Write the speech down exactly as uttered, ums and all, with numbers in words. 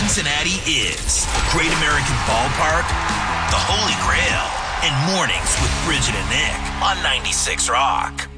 Cincinnati is Great American Ballpark, the Holy Grail, and Mornings with Bridget and Nick on ninety-six Rock.